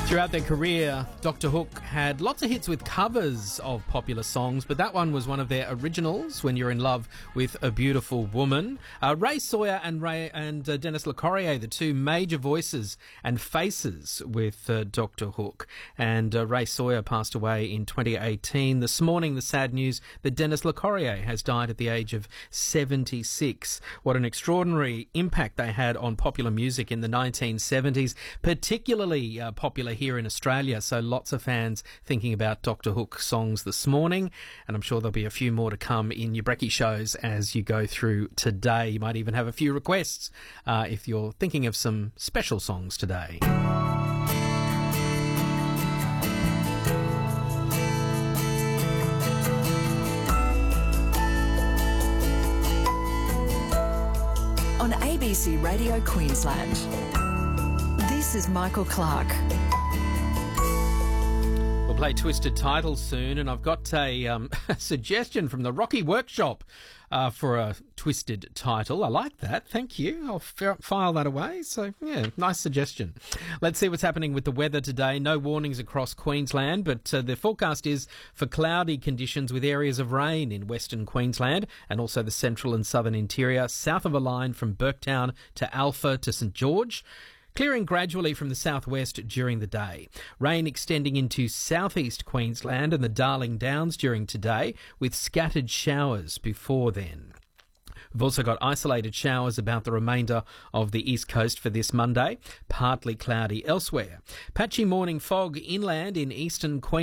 Throughout their career, Dr. Hook had lots of hits with covers of popular songs, but that one was one of their originals, When You're in Love with a Beautiful Woman. Ray Sawyer and Dennis LeCorrier, the two major voices and faces with Dr. Hook. And Ray Sawyer passed away in 2018. This morning, the sad news that Dennis LeCorrier has died at the age of 76. What an extraordinary impact they had on popular music in the 1970s, particularly popular here in Australia, so lots of fans thinking about Dr. Hook songs this morning, and I'm sure there'll be a few more to come in your brekkie shows as you go through today. You might even have a few requests if you're thinking of some special songs today. On ABC Radio Queensland, this is Michael Clark. We'll play Twisted Titles soon, and I've got a suggestion from the Rocky Workshop for a twisted title. I like that. Thank you. I'll file that away. So, yeah, nice suggestion. Let's see what's happening with the weather today. No warnings across Queensland, but the forecast is for cloudy conditions with areas of rain in Western Queensland and also the central and southern interior, south of a line from Burketown to Alpha to St George. Clearing gradually from the southwest during the day. Rain extending into southeast Queensland and the Darling Downs during today, with scattered showers before then. We've also got isolated showers about the remainder of the east coast for this Monday, partly cloudy elsewhere. Patchy morning fog inland in eastern Queensland.